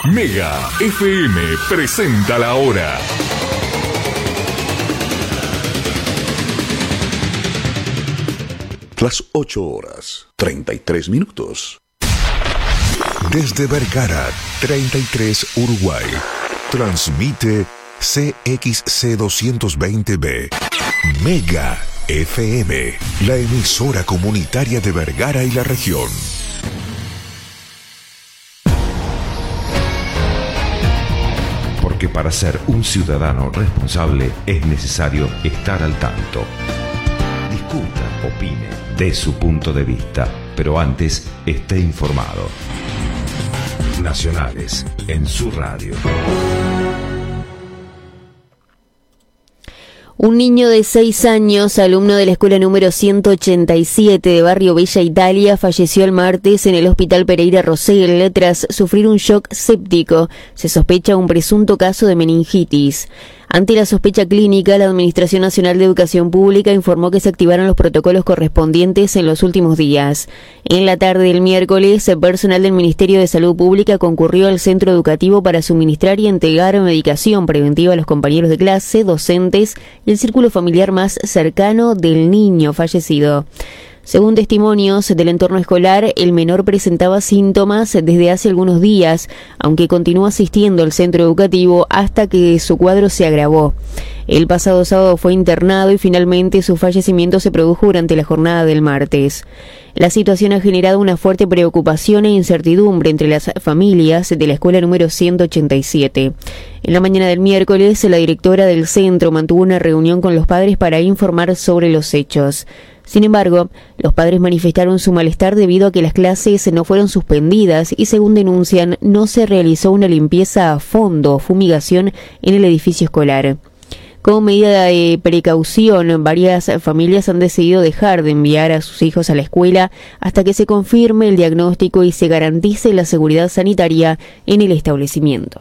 Mega FM presenta la hora. Las 8:33. Desde Vergara, 33 Uruguay. Transmite CXC 220B. Mega FM, la emisora comunitaria de Vergara y la región. Porque para ser un ciudadano responsable es necesario estar al tanto. Discuta, opine, dé su punto de vista, pero antes esté informado. Nacionales, en su radio. Un niño de 6 años, alumno de la escuela número 187 de Barrio Bella Italia, falleció el martes en el Hospital Pereira Rosell tras sufrir un shock séptico. Se sospecha un presunto caso de meningitis. Ante la sospecha clínica, la Administración Nacional de Educación Pública informó que se activaron los protocolos correspondientes en los últimos días. En la tarde del miércoles, el personal del Ministerio de Salud Pública concurrió al centro educativo para suministrar y entregar medicación preventiva a los compañeros de clase, docentes y el círculo familiar más cercano del niño fallecido. Según testimonios del entorno escolar, el menor presentaba síntomas desde hace algunos días, aunque continuó asistiendo al centro educativo hasta que su cuadro se agravó. El pasado sábado fue internado y finalmente su fallecimiento se produjo durante la jornada del martes. La situación ha generado una fuerte preocupación e incertidumbre entre las familias de la escuela número 187. En la mañana del miércoles, la directora del centro mantuvo una reunión con los padres para informar sobre los hechos. Sin embargo, los padres manifestaron su malestar debido a que las clases no fueron suspendidas y, según denuncian, no se realizó una limpieza a fondo o fumigación en el edificio escolar. Como medida de precaución, varias familias han decidido dejar de enviar a sus hijos a la escuela hasta que se confirme el diagnóstico y se garantice la seguridad sanitaria en el establecimiento.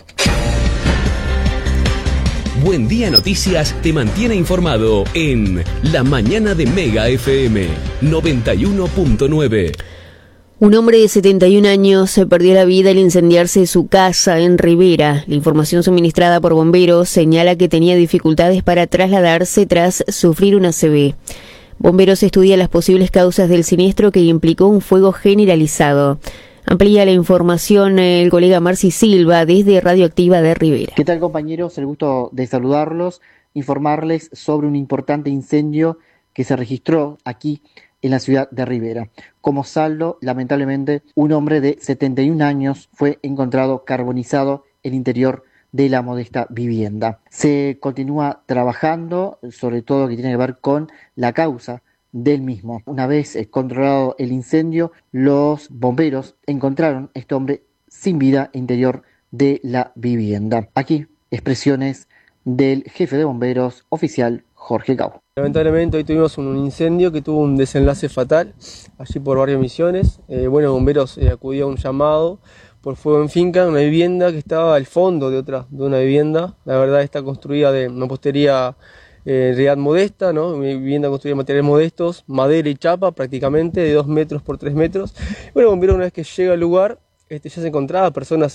Buen Día Noticias te mantiene informado en La Mañana de Mega FM 91.9. Un hombre de 71 años perdió la vida al incendiarse su casa en Rivera. La información suministrada por bomberos señala que tenía dificultades para trasladarse tras sufrir un ACV. Bomberos estudian las posibles causas del siniestro que implicó un fuego generalizado. Amplía la información el colega Marci Silva desde Radioactiva de Rivera. ¿Qué tal, compañeros? El gusto de saludarlos, informarles sobre un importante incendio que se registró aquí en la ciudad de Rivera. Como saldo, lamentablemente, un hombre de 71 años fue encontrado carbonizado en el interior de la modesta vivienda. Se continúa trabajando, sobre todo que tiene que ver con la causa del mismo. Una vez controlado el incendio, los bomberos encontraron a este hombre sin vida interior de la vivienda. Aquí, expresiones del jefe de bomberos oficial Jorge Cau. Lamentablemente hoy tuvimos un incendio que tuvo un desenlace fatal allí por Barrio Misiones. Bomberos acudió a un llamado por fuego en finca, una vivienda que estaba al fondo de una vivienda. La verdad está construida de mampostería en realidad modesta, ¿no? Una vivienda construida de materiales modestos, madera y chapa prácticamente, de 2 metros por 3 metros. Bomberos, una vez que llega al lugar, ya se encontraba personas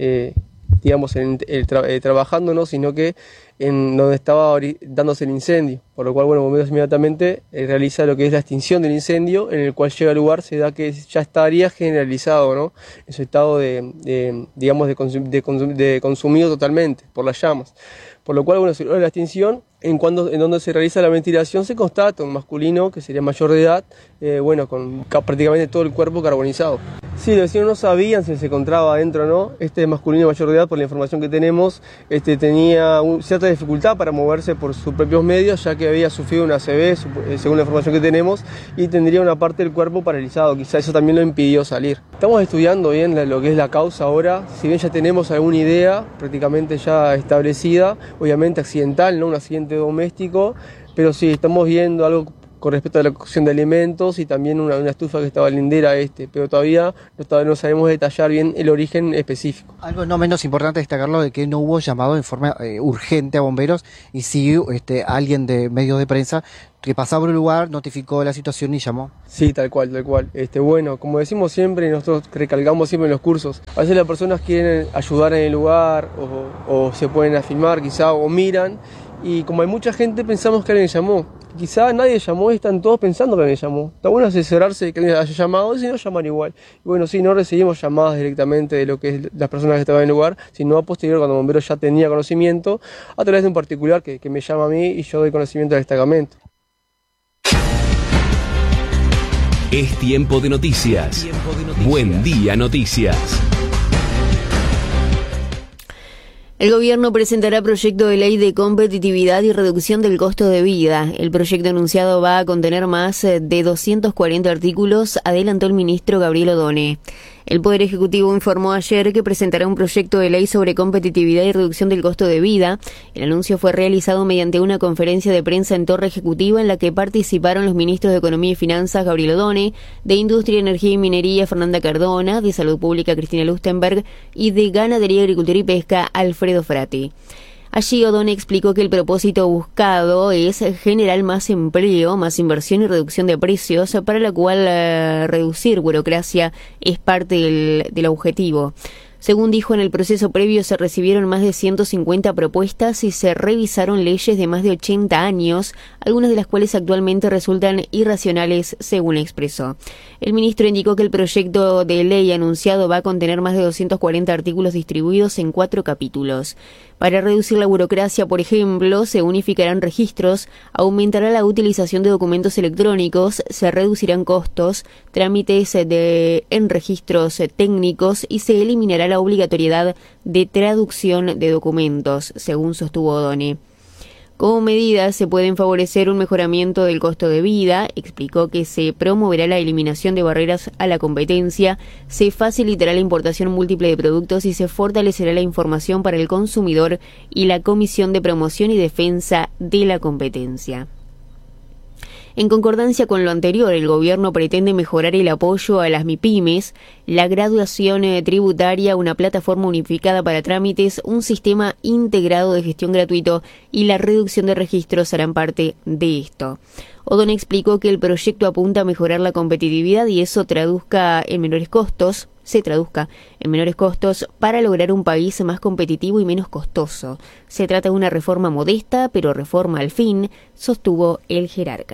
trabajando, ¿no? Sino que en donde estaba dándose el incendio, por lo cual bomberos inmediatamente realiza lo que es la extinción del incendio, en el cual llega al lugar, se da que ya estaría generalizado, ¿no? En su estado de consumido totalmente por las llamas, por lo cual se logra la extinción. En donde se realiza la ventilación se constata un masculino que sería mayor de edad, con prácticamente todo el cuerpo carbonizado. Sí, los vecinos no sabían si se encontraba adentro o no. Este masculino mayor de edad, por la información que tenemos, tenía cierta dificultad para moverse por sus propios medios, ya que había sufrido una ACV, según la información que tenemos, y tendría una parte del cuerpo paralizado. Quizá eso también lo impidió salir. Estamos estudiando bien lo que es la causa ahora. Si bien ya tenemos alguna idea prácticamente ya establecida, obviamente accidental, no un accidente doméstico, pero sí, estamos viendo algo con respecto a la cocción de alimentos y también una estufa que estaba lindera pero todavía no sabemos detallar bien el origen específico. Algo no menos importante destacarlo de que no hubo llamado en forma urgente a bomberos y sí alguien de medios de prensa que pasaba por el lugar notificó la situación y llamó. Sí, tal cual. Bueno, como decimos siempre, nosotros recalcamos siempre en los cursos, a veces las personas quieren ayudar en el lugar o se ponen a filmar quizá o miran y como hay mucha gente pensamos que alguien llamó. Quizá nadie llamó y están todos pensando que alguien llamó. Está bueno asesorarse de que alguien haya llamado y si no, llamar igual. Y bueno, sí, no recibimos llamadas directamente de lo que es las personas que estaban en el lugar, sino a posterior cuando el bombero ya tenía conocimiento, a través de un particular que me llama a mí y yo doy conocimiento al destacamento. Es tiempo de noticias. Buen día, noticias. El gobierno presentará proyecto de ley de competitividad y reducción del costo de vida. El proyecto anunciado va a contener más de 240 artículos, adelantó el ministro Gabriel Odone. El Poder Ejecutivo informó ayer que presentará un proyecto de ley sobre competitividad y reducción del costo de vida. El anuncio fue realizado mediante una conferencia de prensa en Torre Ejecutiva en la que participaron los ministros de Economía y Finanzas Gabriel Odone, de Industria, Energía y Minería Fernanda Cardona, de Salud Pública Cristina Lustenberg y de Ganadería, Agricultura y Pesca Alfredo Frati. Allí Odone explicó que el propósito buscado es generar más empleo, más inversión y reducción de precios, para la cual reducir burocracia es parte del objetivo. Según dijo, en el proceso previo se recibieron más de 150 propuestas y se revisaron leyes de más de 80 años, algunas de las cuales actualmente resultan irracionales, según expresó. El ministro indicó que el proyecto de ley anunciado va a contener más de 240 artículos distribuidos en 4 capítulos. Para reducir la burocracia, por ejemplo, se unificarán registros, aumentará la utilización de documentos electrónicos, se reducirán costos, trámites en registros técnicos y se eliminará la obligatoriedad de traducción de documentos, según sostuvo Odone. Como medida, se pueden favorecer un mejoramiento del costo de vida. Explicó que se promoverá la eliminación de barreras a la competencia, se facilitará la importación múltiple de productos y se fortalecerá la información para el consumidor y la Comisión de Promoción y Defensa de la Competencia. En concordancia con lo anterior, el gobierno pretende mejorar el apoyo a las MIPYMES, la graduación tributaria, una plataforma unificada para trámites, un sistema integrado de gestión gratuito y la reducción de registros harán parte de esto. Odone explicó que el proyecto apunta a mejorar la competitividad y eso se traduzca en menores costos para lograr un país más competitivo y menos costoso. Se trata de una reforma modesta, pero reforma al fin, sostuvo el jerarca.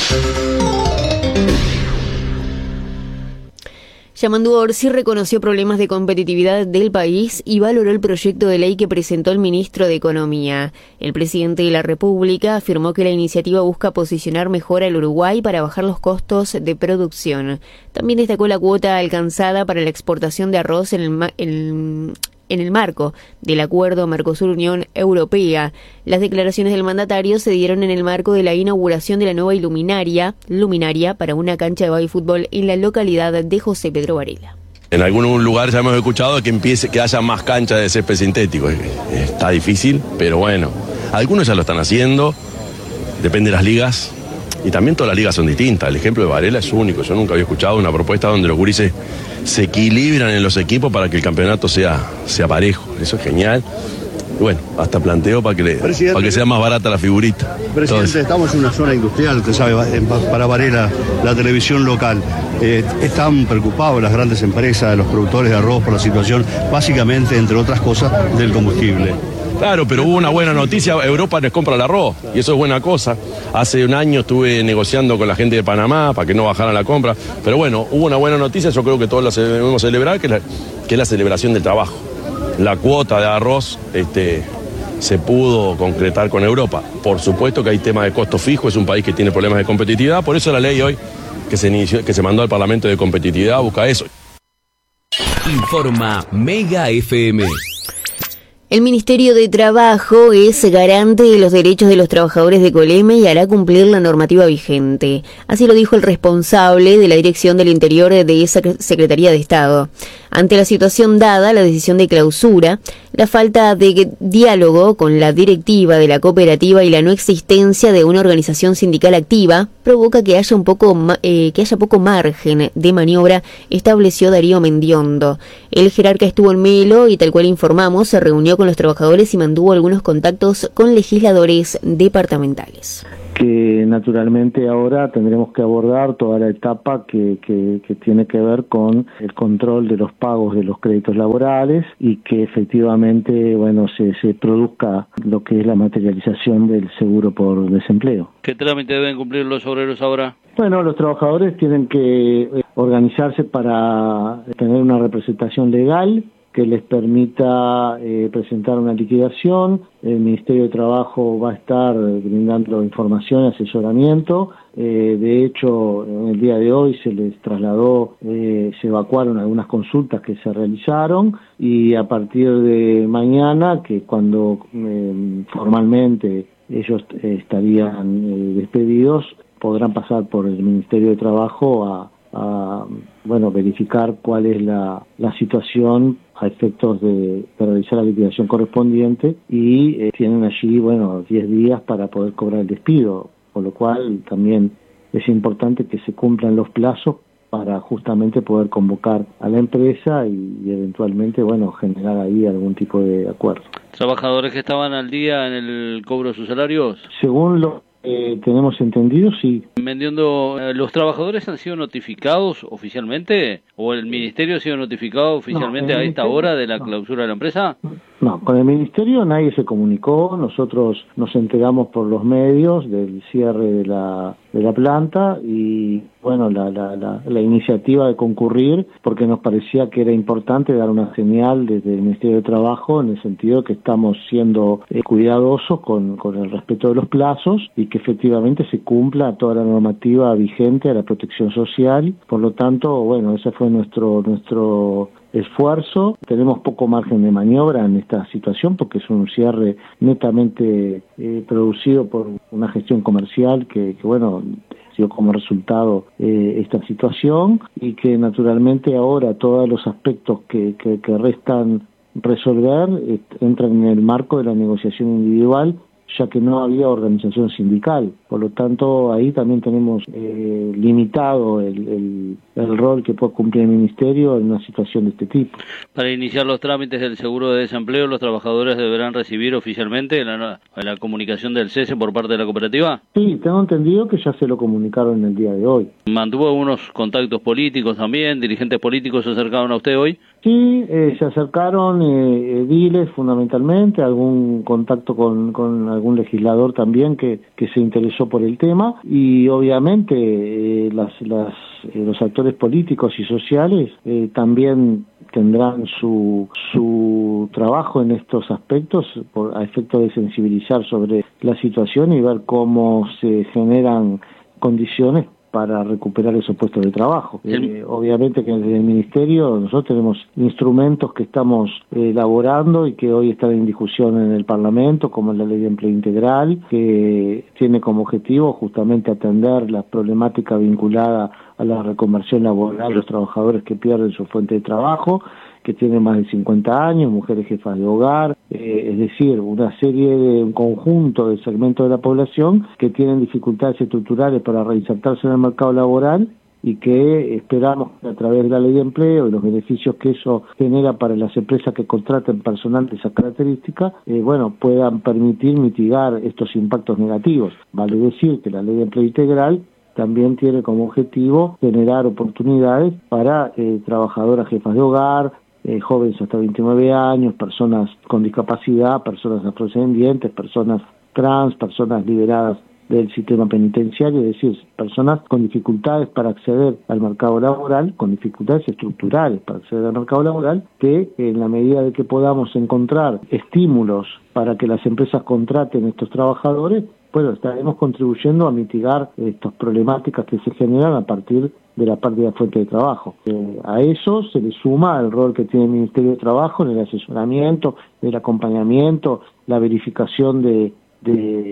Yamandu Orsi reconoció problemas de competitividad del país y valoró el proyecto de ley que presentó el ministro de Economía. El presidente de la República afirmó que la iniciativa busca posicionar mejor al Uruguay para bajar los costos de producción. También destacó la cuota alcanzada para la exportación de arroz en el marco del acuerdo Mercosur-Unión Europea. Las declaraciones del mandatario se dieron en el marco de la inauguración de la nueva luminaria para una cancha de básquetbol en la localidad de José Pedro Varela. En algún lugar ya hemos escuchado que haya más canchas de césped sintético. Está difícil, pero bueno, algunos ya lo están haciendo, depende de las ligas. Y también todas las ligas son distintas. El ejemplo de Varela es único. Yo nunca había escuchado una propuesta donde los gurises se equilibran en los equipos para que el campeonato sea parejo. Eso es genial. Y bueno, hasta planteo para que sea más barata la figurita. Presidente, estamos en una zona industrial, usted sabe, para Varela, la televisión local. Están preocupados las grandes empresas, los productores de arroz por la situación, básicamente, entre otras cosas, del combustible. Claro, pero hubo una buena noticia, Europa les compra el arroz, y eso es buena cosa. Hace un año estuve negociando con la gente de Panamá para que no bajaran la compra, pero bueno, hubo una buena noticia, yo creo que todos la debemos celebrar, que es la celebración del trabajo. La cuota de arroz se pudo concretar con Europa. Por supuesto que hay tema de costo fijo, es un país que tiene problemas de competitividad, por eso la ley hoy que se mandó al Parlamento de Competitividad busca eso. Informa Mega FM. El Ministerio de Trabajo es garante de los derechos de los trabajadores de Coleme y hará cumplir la normativa vigente. Así lo dijo el responsable de la Dirección del Interior de esa Secretaría de Estado. Ante la situación dada, la decisión de clausura, la falta de diálogo con la directiva de la cooperativa y la no existencia de una organización sindical activa provoca que haya poco margen de maniobra, estableció Darío Mendiondo. El jerarca estuvo en Melo y, tal cual informamos, se reunió con los trabajadores y mantuvo algunos contactos con legisladores departamentales. Que naturalmente ahora tendremos que abordar toda la etapa que tiene que ver con el control de los pagos de los créditos laborales y que efectivamente, bueno, se produzca lo que es la materialización del seguro por desempleo. ¿Qué trámite deben cumplir los obreros ahora? Bueno, los trabajadores tienen que organizarse para tener una representación legal que les permita presentar una liquidación. El Ministerio de Trabajo va a estar brindando información y asesoramiento. De hecho, en el día de hoy se les trasladó, se evacuaron algunas consultas que se realizaron y a partir de mañana, que cuando formalmente ellos estarían despedidos, podrán pasar por el Ministerio de Trabajo a verificar cuál es la situación a efectos de realizar la liquidación correspondiente y tienen allí, 10 días para poder cobrar el despido, por lo cual también es importante que se cumplan los plazos para justamente poder convocar a la empresa y eventualmente, generar ahí algún tipo de acuerdo. ¿Trabajadores que estaban al día en el cobro de sus salarios? Según lo tenemos entendido, sí. Mendiondo, ¿los trabajadores han sido notificados oficialmente? ¿O el Ministerio ha sido notificado oficialmente a esta hora de la clausura de la empresa? No, con el Ministerio nadie se comunicó. Nosotros nos enteramos por los medios del cierre de la planta y, la iniciativa de concurrir, porque nos parecía que era importante dar una señal desde el Ministerio de Trabajo en el sentido de que estamos siendo cuidadosos con el respeto de los plazos y que efectivamente se cumpla toda la normativa vigente a la protección social. Por lo tanto, ese fue nuestro esfuerzo. Tenemos poco margen de maniobra en esta situación porque es un cierre netamente producido por una gestión comercial que dio como resultado esta situación y que naturalmente ahora todos los aspectos que restan resolver entran en el marco de la negociación individual, ya que no había organización sindical. Por lo tanto, ahí también tenemos limitado el rol que puede cumplir el Ministerio en una situación de este tipo. Para iniciar los trámites del seguro de desempleo, ¿los trabajadores deberán recibir oficialmente la comunicación del cese por parte de la cooperativa? Sí, tengo entendido que ya se lo comunicaron en el día de hoy. ¿Mantuvo algunos contactos políticos también? ¿Dirigentes políticos se acercaron a usted hoy? Sí, se acercaron ediles fundamentalmente, algún contacto con algún legislador también que se interesó por el tema y obviamente los actores políticos y sociales también tendrán su trabajo en estos aspectos a efecto de sensibilizar sobre la situación y ver cómo se generan condiciones para recuperar esos puestos de trabajo. Obviamente que desde el Ministerio nosotros tenemos instrumentos que estamos elaborando y que hoy están en discusión en el Parlamento, como la Ley de Empleo Integral, que tiene como objetivo justamente atender la problemática vinculada a la reconversión laboral de los trabajadores que pierden su fuente de trabajo, que tienen más de 50 años, mujeres jefas de hogar, es decir, un conjunto de segmentos de la población que tienen dificultades estructurales para reinsertarse en el mercado laboral y que esperamos que a través de la ley de empleo y los beneficios que eso genera para las empresas que contraten personal de esa característica, puedan permitir mitigar estos impactos negativos. Vale decir que la ley de empleo integral también tiene como objetivo generar oportunidades para trabajadoras jefas de hogar, jóvenes hasta 29 años, personas con discapacidad, personas afrodescendientes, personas trans, personas liberadas del sistema penitenciario, es decir, personas con dificultades para acceder al mercado laboral, con dificultades estructurales para acceder al mercado laboral, que en la medida de que podamos encontrar estímulos para que las empresas contraten estos trabajadores, estaremos contribuyendo a mitigar estas problemáticas que se generan a partir de la pérdida de fuente de trabajo. A eso se le suma el rol que tiene el Ministerio de Trabajo en el asesoramiento, el acompañamiento, la verificación de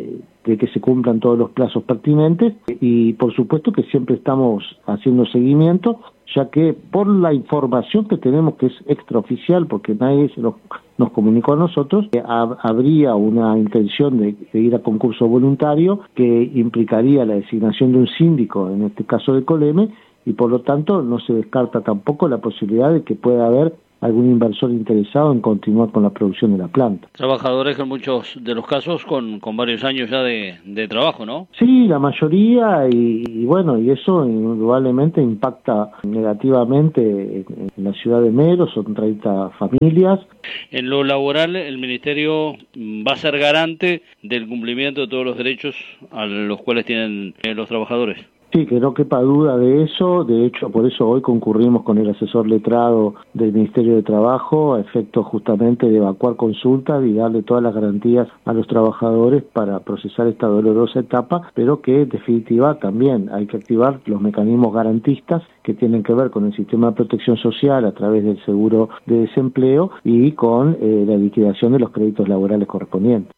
de que se cumplan todos los plazos pertinentes y por supuesto que siempre estamos haciendo seguimiento, ya que por la información que tenemos, que es extraoficial, porque nadie nos comunicó a nosotros, habría una intención de ir a concurso voluntario que implicaría la designación de un síndico, en este caso de Coleme, y por lo tanto no se descarta tampoco la posibilidad de que pueda haber algún inversor interesado en continuar con la producción de la planta. Trabajadores en muchos de los casos con varios años ya de trabajo, ¿no? Sí, la mayoría, y bueno, y eso indudablemente impacta negativamente en la ciudad de Melo, son 30 familias. En lo laboral, el Ministerio va a ser garante del cumplimiento de todos los derechos a los cuales tienen los trabajadores. Sí, que no quepa duda de eso. De hecho, por eso hoy concurrimos con el asesor letrado del Ministerio de Trabajo a efecto justamente de evacuar consultas y darle todas las garantías a los trabajadores para procesar esta dolorosa etapa, pero que en definitiva también hay que activar los mecanismos garantistas que tienen que ver con el sistema de protección social a través del seguro de desempleo y con la liquidación de los créditos laborales correspondientes.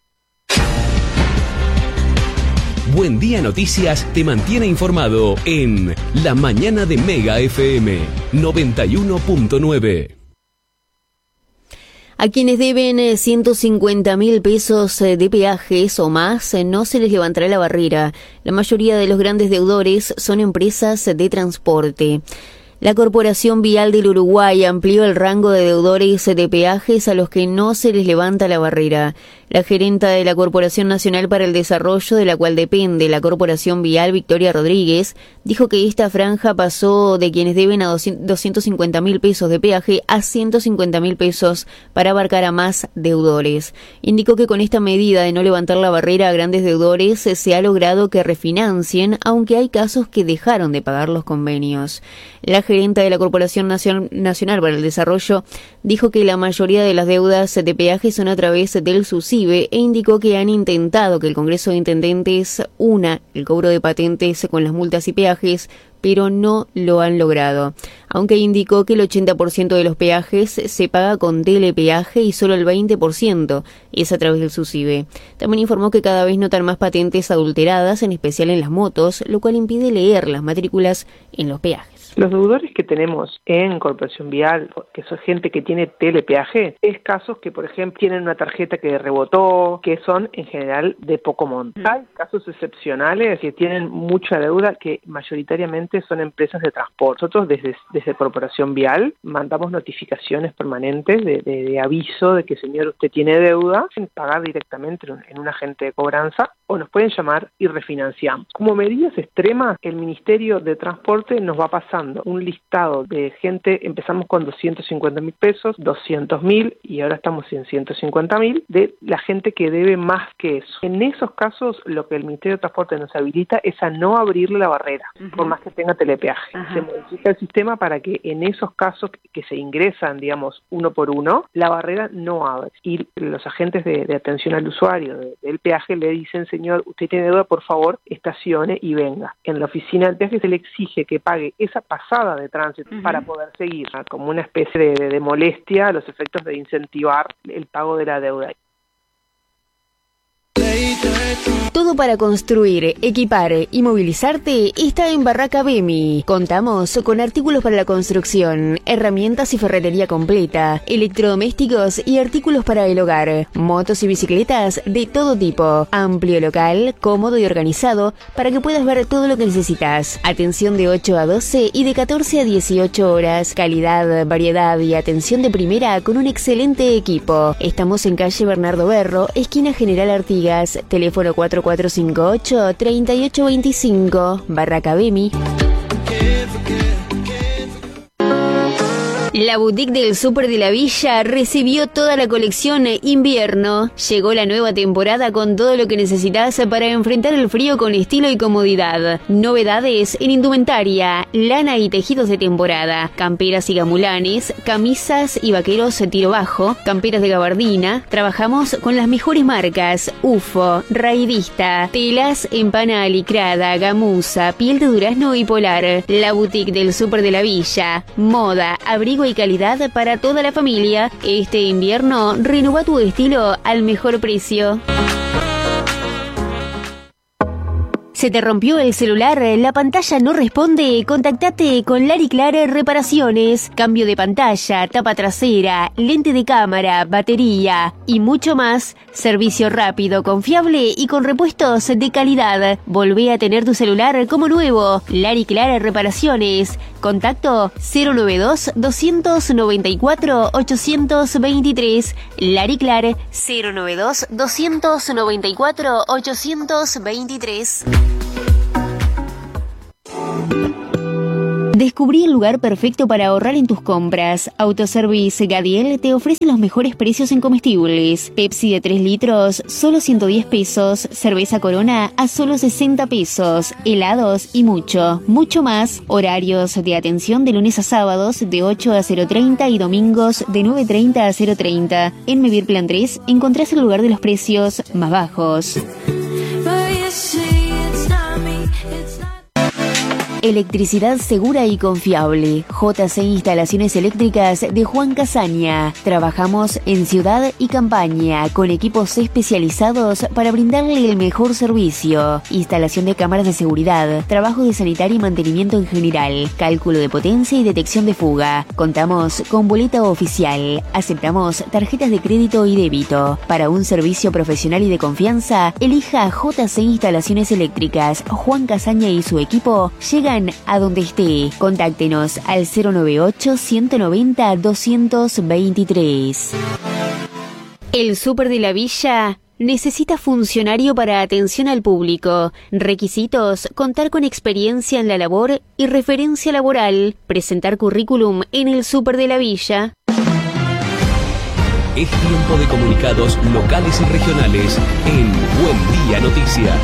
Buen Día Noticias te mantiene informado en La Mañana de Mega FM 91.9. A quienes deben 150.000 pesos de peajes o más, no se les levantará la barrera. La mayoría de los grandes deudores son empresas de transporte. La Corporación Vial del Uruguay amplió el rango de deudores de peajes a los que no se les levanta la barrera. La gerenta de la Corporación Nacional para el Desarrollo, de la cual depende la Corporación Vial, Victoria Rodríguez, dijo que esta franja pasó de quienes deben a 250.000 pesos de peaje a 150.000 pesos para abarcar a más deudores. Indicó que con esta medida de no levantar la barrera a grandes deudores se ha logrado que refinancien, aunque hay casos que dejaron de pagar los convenios. La gerenta de la Corporación Nacional para el Desarrollo dijo que la mayoría de las deudas de peaje son a través del SUSIBE e indicó que han intentado que el Congreso de Intendentes una el cobro de patentes con las multas y peajes, pero no lo han logrado. Aunque indicó que el 80% de los peajes se paga con telepeaje y solo el 20% es a través del SUSIBE. También informó que cada vez notan más patentes adulteradas, en especial en las motos, lo cual impide leer las matrículas en los peajes. Los deudores que tenemos en Corporación Vial, que son gente que tiene telepeaje, es casos que, por ejemplo, tienen una tarjeta que rebotó, que son en general de poco monto. Hay casos excepcionales que tienen mucha deuda, que mayoritariamente son empresas de transporte. Nosotros desde Corporación Vial mandamos notificaciones permanentes de aviso de que, señor, usted tiene deuda, pueden pagar directamente en un agente de cobranza o nos pueden llamar y refinanciamos. Como medidas extremas, el Ministerio de Transporte nos va pasando un listado de gente, empezamos con 250.000 pesos, 200.000 y ahora estamos en 150.000, de la gente que debe más que eso. En esos casos, lo que el Ministerio de Transporte nos habilita es a no abrirle la barrera, por más que tenga telepeaje. Se modifica el sistema para que en esos casos que se ingresan, digamos, uno por uno, la barrera no abre. Y los agentes de atención al usuario del peaje le dicen, señor, usted tiene deuda, por favor, estacione y venga. En la oficina del peaje se le exige que pague esa pasada de tránsito para poder seguir, como una especie de molestia a los efectos de incentivar el pago de la deuda. Todo para construir, equipar y movilizarte está en Barraca Bemi. Contamos con artículos para la construcción, herramientas y ferretería completa, electrodomésticos y artículos para el hogar, motos y bicicletas de todo tipo. Amplio local, cómodo y organizado para que puedas ver todo lo que necesitas. Atención de 8 a 12 y de 14 a 18 horas. Calidad, variedad y atención de primera con un excelente equipo. Estamos en calle Bernardo Berro, esquina General Artigas, teléfono 4458-3825, Barraca Bemi. La boutique del Súper de la Villa recibió toda la colección invierno. Llegó la nueva temporada con todo lo que necesitas para enfrentar el frío con estilo y comodidad. Novedades en indumentaria, lana y tejidos de temporada, camperas y gamulanes, camisas y vaqueros tiro bajo, camperas de gabardina. Trabajamos con las mejores marcas: UFO, Raidista, telas en pana alicrada, gamuza, piel de durazno y polar. La boutique del Súper de la Villa, moda, abrigo y calidad para toda la familia. Este invierno, renueva tu estilo al mejor precio. ¿Se te rompió el celular? ¿La pantalla no responde? Contactate con Lariclar Reparaciones. Cambio de pantalla, tapa trasera, lente de cámara, batería y mucho más. Servicio rápido, confiable y con repuestos de calidad. Volvé a tener tu celular como nuevo. Lariclar Reparaciones. Contacto 092-294-823. Lariclar 092-294-823. Descubrí el lugar perfecto para ahorrar en tus compras. Autoservice Gadiel te ofrece los mejores precios en comestibles. Pepsi de 3 litros, solo 110 pesos. Cerveza Corona a solo 60 pesos. Helados y mucho más. Horarios de atención de lunes a sábados de 8 a 0:30 y domingos de 9:30 a 0:30. En Mevir Plan 3 encontrás el lugar de los precios más bajos. Electricidad segura y confiable. JC Instalaciones Eléctricas de Juan Casaña. Trabajamos en ciudad y campaña con equipos especializados para brindarle el mejor servicio. Instalación de cámaras de seguridad, trabajo de sanitario y mantenimiento en general, cálculo de potencia y detección de fuga. Contamos con boleta oficial. Aceptamos tarjetas de crédito y débito. Para un servicio profesional y de confianza, elija JC Instalaciones Eléctricas. Juan Casaña y su equipo llegan a donde esté. Contáctenos al 098-190-223. El Súper de la Villa necesita funcionario para atención al público. Requisitos: contar con experiencia en la labor y referencia laboral. Presentar currículum en el Súper de la Villa. Es tiempo de comunicados locales y regionales en Buen Día Noticias.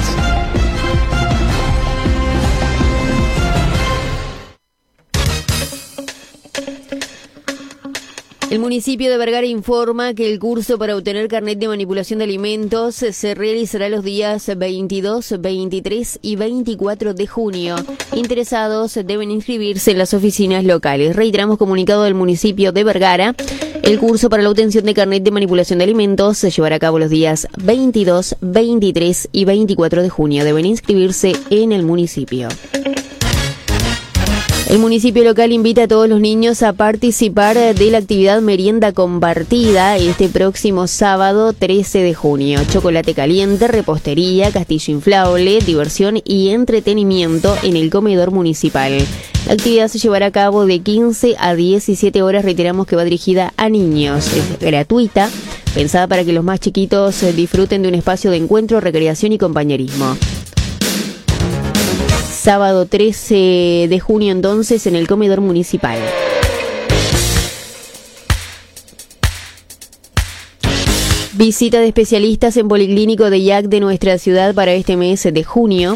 El municipio de Vergara informa que el curso para obtener carnet de manipulación de alimentos se realizará los días 22, 23 y 24 de junio. Interesados deben inscribirse en las oficinas locales. Reiteramos comunicado del municipio de Vergara. El curso para la obtención de carnet de manipulación de alimentos se llevará a cabo los días 22, 23 y 24 de junio. Deben inscribirse en el municipio. El municipio local invita a todos los niños a participar de la actividad merienda compartida este próximo sábado 13 de junio. Chocolate caliente, repostería, castillo inflable, diversión y entretenimiento en el comedor municipal. La actividad se llevará a cabo de 15 a 17 horas. Reiteramos que va dirigida a niños. Es gratuita, pensada para que los más chiquitos disfruten de un espacio de encuentro, recreación y compañerismo. Sábado 13 de junio entonces en el comedor municipal. Visita de especialistas en Policlínico de IAC de nuestra ciudad para este mes de junio.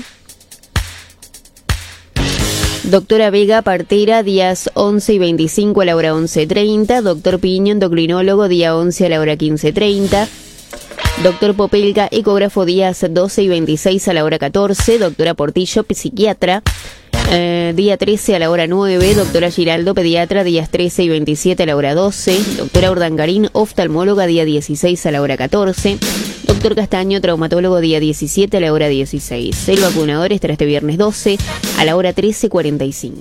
Doctora Vega Partera, días 11 y 25 a la hora 11:30. Doctor Piño, endocrinólogo, día 11 a la hora 15:30. Doctor Popelka, ecógrafo, días 12 y 26 a la hora 14. Doctora Portillo, psiquiatra, día 13 a la hora 9. Doctora Giraldo, pediatra, días 13 y 27 a la hora 12. Doctora Urdangarín, oftalmóloga, día 16 a la hora 14. Doctor Castaño, traumatólogo, día 17 a la hora 16. El vacunador estará este viernes 12 a la hora 13:45.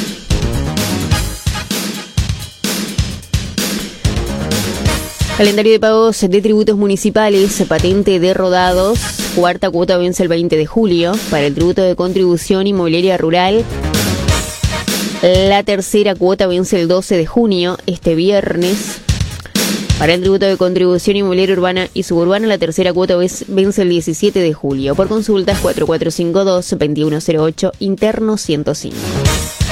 Calendario de pagos de tributos municipales, patente de rodados, cuarta cuota vence el 20 de julio. Para el tributo de contribución inmobiliaria rural, la tercera cuota vence el 12 de junio, este viernes. Para el tributo de contribución inmobiliaria urbana y suburbana, la tercera cuota vence el 17 de julio. Por consultas 4452-2108, interno 105.